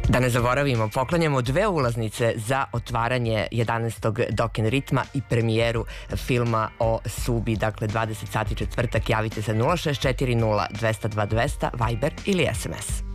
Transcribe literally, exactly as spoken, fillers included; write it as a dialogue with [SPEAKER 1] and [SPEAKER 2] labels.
[SPEAKER 1] Da ne zaboravimo, poklanjamo dve ulaznice za otvaranje jedanaestog Doken ritma i premijeru filma o Subi, dakle dvadeset sati četvrtak. Javite se nula šest četiri nula dvesta dva dvesta, Viber ili S M S.